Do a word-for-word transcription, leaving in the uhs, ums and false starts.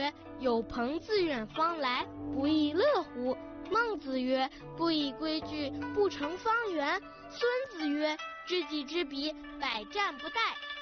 曰：有朋自远方来，不亦乐乎？孟子曰：不以规矩，不成方圆。孙子曰：知己知彼，百战不殆。